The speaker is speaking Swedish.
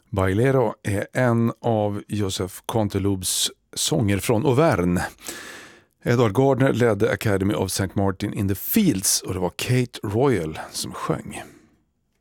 Bailero är en av Joseph Cantelobes sånger från Auvergne. Edward Gardner ledde Academy of St. Martin in the Fields och det var Kate Royal som sjöng.